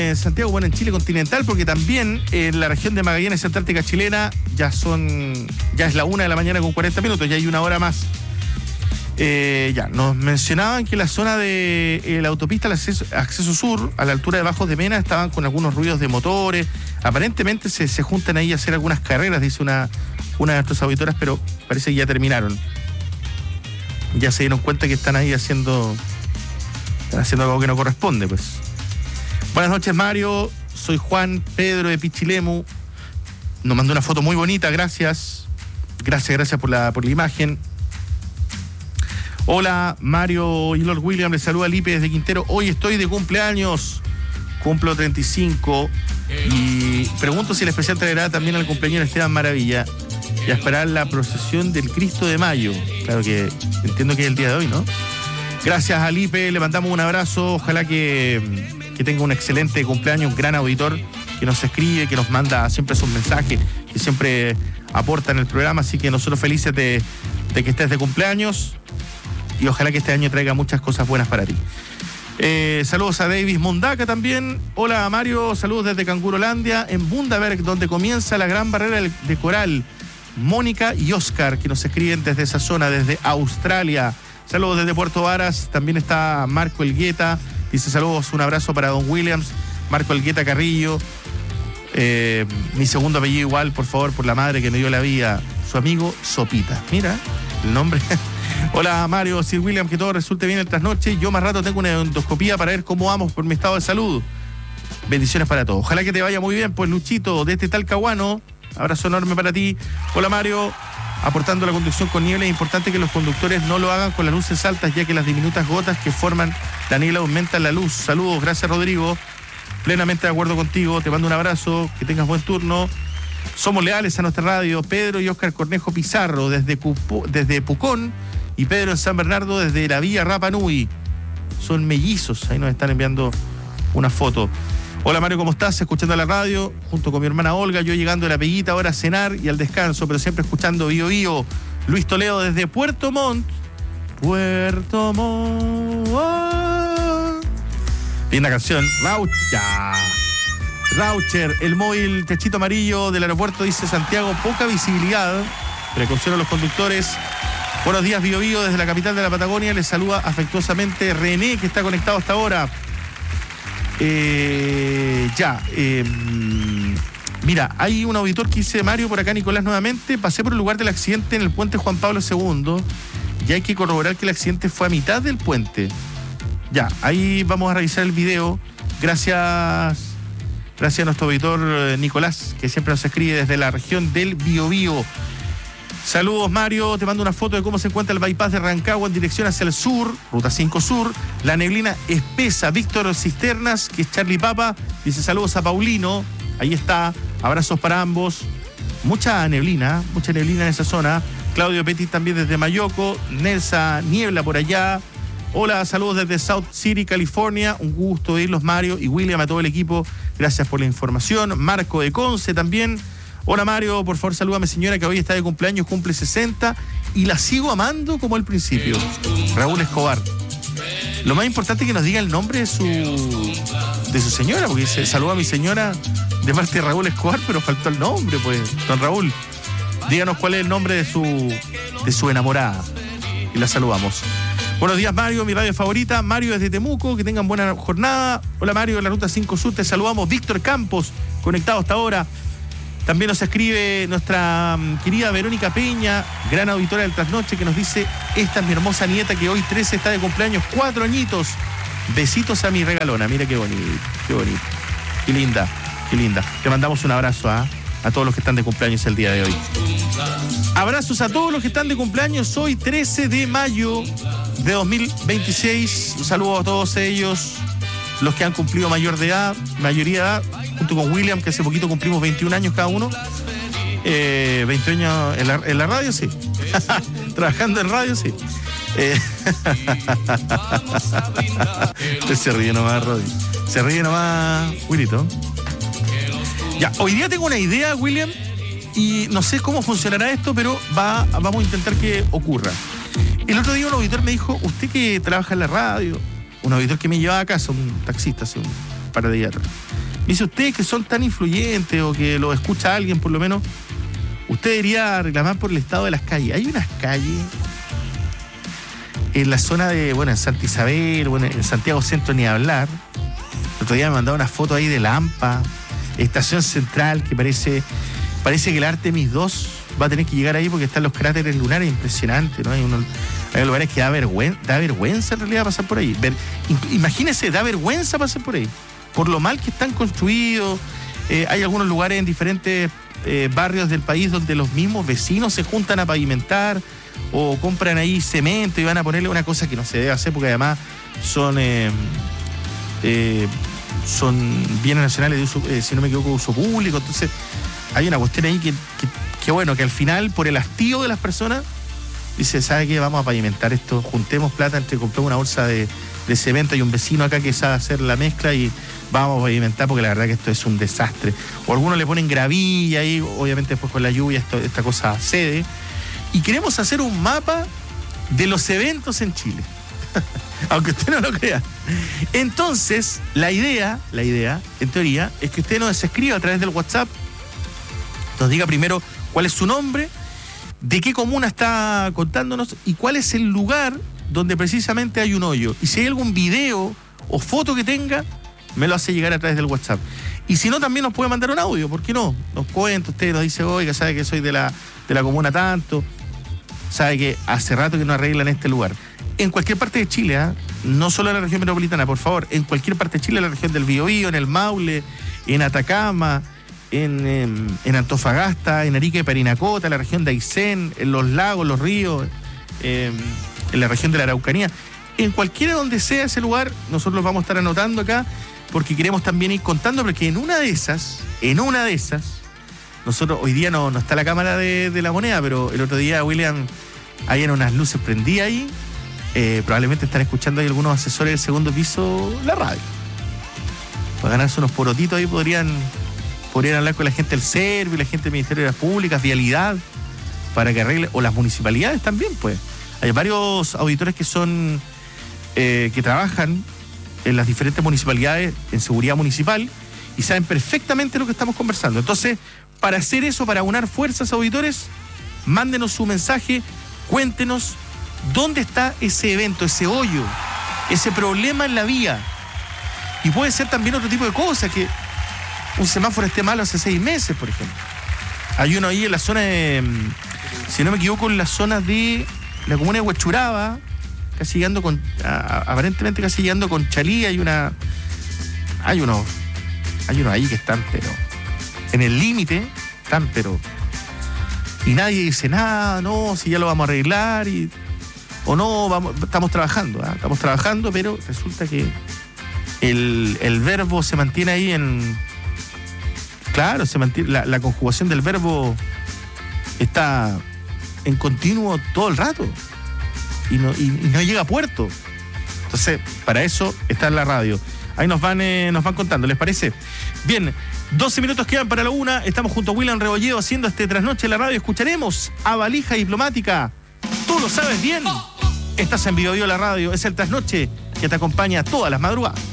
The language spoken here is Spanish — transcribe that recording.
Santiago, bueno, en Chile continental, porque también en la región de Magallanes, Antártica chilena, ya es la 1:40 a.m, ya hay una hora más. Ya, nos mencionaban que la zona de la autopista, el acceso sur, a la altura de Bajos de Mena, estaban con algunos ruidos de motores. Aparentemente se juntan ahí a hacer algunas carreras, dice una de nuestras auditoras, pero parece que ya terminaron. Ya se dieron cuenta que están ahí haciendo algo que no corresponde, pues. Buenas noches, Mario. Soy Juan Pedro de Pichilemu. Nos mandó una foto muy bonita, gracias. Gracias por la imagen. Hola, Mario y Lord William, les saluda Lipe desde Quintero. Hoy estoy de cumpleaños, cumplo 35 y pregunto si el especial traerá también al cumpleaños de Esteban Maravilla y a esperar la procesión del Cristo de Mayo. Claro que entiendo que es el día de hoy, ¿no? Gracias a Lipe, le mandamos un abrazo, ojalá que tenga un excelente cumpleaños, un gran auditor que nos escribe, que nos manda siempre sus mensajes, que siempre aporta en el programa, así que nosotros felices de que estés de cumpleaños. Y ojalá que este año traiga muchas cosas buenas para ti. Saludos a Davis Mundaca también. Hola Mario, saludos desde Cangurolandia, en Bundaberg, donde comienza la gran barrera de coral. Mónica y Oscar, que nos escriben desde esa zona, desde Australia. Saludos desde Puerto Varas. También está Marco Elgueta. Dice saludos, un abrazo para Don Williams. Marco Elgueta Carrillo. Mi segundo apellido igual, por favor, por la madre que me dio la vida. Su amigo Sopita. Mira el nombre. Hola Mario, Sir William, que todo resulte bien el trasnoche. Yo más rato tengo una endoscopía para ver cómo vamos por mi estado de salud. Bendiciones para todos. Ojalá que te vaya muy bien, pues Luchito, desde Talcahuano. Abrazo enorme para ti. Hola Mario, aportando la conducción con niebla. Es importante que los conductores no lo hagan con las luces altas, ya que las diminutas gotas que forman la niebla aumentan la luz. Saludos, gracias Rodrigo. Plenamente de acuerdo contigo. Te mando un abrazo, que tengas buen turno. Somos leales a nuestra radio. Pedro y Óscar Cornejo Pizarro desde Pucón y Pedro en San Bernardo desde la Villa Rapa Nui. Son mellizos, ahí nos están enviando una foto. Hola Mario, ¿cómo estás? Escuchando la radio junto con mi hermana Olga, yo llegando a la Peguita ahora a cenar y al descanso, pero siempre escuchando Bio Bio. Luis Toledo desde Puerto Montt. Linda canción. Raucher, el móvil techito amarillo del aeropuerto, dice Santiago, poca visibilidad. Precaución a los conductores. Buenos días, Bio Bio, desde la capital de la Patagonia. Les saluda afectuosamente René, que está conectado hasta ahora. Mira, hay un auditor que dice, Mario, por acá Nicolás nuevamente, pasé por el lugar del accidente en el puente Juan Pablo II y hay que corroborar que el accidente fue a mitad del puente. Ya, ahí vamos a revisar el video. Gracias a nuestro auditor Nicolás, que siempre nos escribe desde la región del Biobío. Saludos Mario, te mando una foto de cómo se encuentra el bypass de Rancagua en dirección hacia el sur, ruta 5 sur, la neblina espesa. Víctor Cisternas, que es Charlie Papa, dice saludos a Paulino, ahí está, abrazos para ambos. Mucha neblina en esa zona. Claudio Petit también desde Mayoco, Nelsa Niebla por allá. Hola, saludos desde South City, California, un gusto oírlos Mario y William, a todo el equipo, gracias por la información. Marco de Conce también. Hola Mario, por favor salúdame señora que hoy está de cumpleaños, cumple 60 y la sigo amando como al principio. Raúl Escobar. Lo más importante es que nos diga el nombre de su señora, porque dice, saluda a mi señora de parte de Raúl Escobar, pero faltó el nombre, pues. Don Raúl, díganos cuál es el nombre de su enamorada y la saludamos. Buenos días Mario, mi radio favorita, Mario desde Temuco, que tengan buena jornada. Hola Mario, de la ruta 5 Sur, te saludamos. Víctor Campos, conectado hasta ahora. También nos escribe nuestra querida Verónica Peña, gran auditora del Trasnoche, que nos dice, esta es mi hermosa nieta que hoy 13 está de cumpleaños, 4 añitos. Besitos a mi regalona, mira qué bonito, qué linda. Te mandamos un abrazo a todos los que están de cumpleaños el día de hoy. Abrazos a todos los que están de cumpleaños hoy, 13 de mayo de 2026. Un saludo a todos ellos, los que han cumplido mayoría de edad, junto con William, que hace poquito cumplimos 21 años cada uno. 20 años en la radio, sí. Trabajando en radio, sí. Se ríe nomás, Rodri. Se ríe nomás, Willito. Ya, hoy día tengo una idea, William, y no sé cómo funcionará esto, pero vamos a intentar que ocurra. El otro día un auditor me dijo, usted que trabaja en la radio, un auditor que me llevaba a casa, un taxista hace un par de días atrás, dice, ustedes que son tan influyentes o que lo escucha alguien por lo menos, usted debería reclamar por el estado de las calles. Hay unas calles en la zona de, bueno, en Santa Isabel, bueno, en Santiago Centro ni hablar. El otro día me mandaron una foto ahí de Lampa, Estación Central, que parece que el Artemis 2 va a tener que llegar ahí porque están los cráteres lunares, impresionante, ¿no? Hay lugares que da vergüenza en realidad pasar por ahí. Imagínese, da vergüenza pasar por ahí, por lo mal que están construidos. Hay algunos lugares en diferentes barrios del país donde los mismos vecinos se juntan a pavimentar o compran ahí cemento y van a ponerle una cosa que no se debe hacer porque además son bienes nacionales de uso, si no me equivoco, de uso público. Entonces hay una cuestión ahí que bueno, que al final, por el hastío de las personas, dice, ¿sabe qué? Vamos a pavimentar esto, juntemos plata entre comprar una bolsa de cemento. Hay un vecino acá que sabe hacer la mezcla y vamos a pavimentar porque la verdad que esto es un desastre. O algunos le ponen gravilla y obviamente después con la lluvia esta cosa cede. Y queremos hacer un mapa de los eventos en Chile. Aunque usted no lo crea. Entonces, la idea, en teoría, es que usted nos escriba a través del WhatsApp, nos diga primero cuál es su nombre, de qué comuna está contándonos y cuál es el lugar donde precisamente hay un hoyo. Y si hay algún video o foto que tenga, me lo hace llegar a través del WhatsApp. Y si no, también nos puede mandar un audio, ¿por qué no? Nos cuenta, usted nos dice, oiga, sabe que soy de la comuna tanto, sabe que hace rato que no arreglan este lugar. En cualquier parte de Chile, no solo en la región metropolitana, por favor, en cualquier parte de Chile, en la región del Biobío, en el Maule, en Atacama, en Antofagasta, en Arica y Parinacota, en la región de Aysén, en los lagos, los ríos, en la región de la Araucanía. En cualquiera donde sea ese lugar, nosotros los vamos a estar anotando acá, porque queremos también ir contando, porque en una de esas, nosotros, hoy día no está la cámara de la moneda, pero el otro día, William, habían unas luces prendidas ahí, probablemente están escuchando ahí algunos asesores del segundo piso la radio. Para ganarse unos porotitos ahí podrían hablar con la gente del Servi, la gente del Ministerio de las Públicas, Vialidad, para que arregle, o las municipalidades también, pues. Hay varios auditores que son, que trabajan en las diferentes municipalidades, en seguridad municipal, y saben perfectamente lo que estamos conversando. Entonces, para hacer eso, para unar fuerzas, auditores, mándenos su mensaje, cuéntenos dónde está ese evento, ese hoyo, ese problema en la vía. Y puede ser también otro tipo de cosas, que un semáforo esté malo hace 6 meses, por ejemplo. Hay uno ahí en la zona de, si no me equivoco, en la zona de la comuna de Huechuraba, casi llegando aparentemente casi llegando con Chalí, hay unos ahí que están, pero en el límite, y nadie dice nada, no, si ya lo vamos a arreglar, estamos trabajando, pero resulta que el verbo se mantiene ahí se mantiene, la conjugación del verbo está en continuo todo el rato y no llega a puerto. Entonces, para eso está en la radio. Ahí nos van contando, ¿les parece? Bien, 12 minutos quedan para la 1. Estamos junto a William Rebolledo haciendo este trasnoche en la radio. Escucharemos a Valija Diplomática. Tú lo sabes bien. Estás en Biobío la radio. Es el trasnoche que te acompaña todas las madrugadas.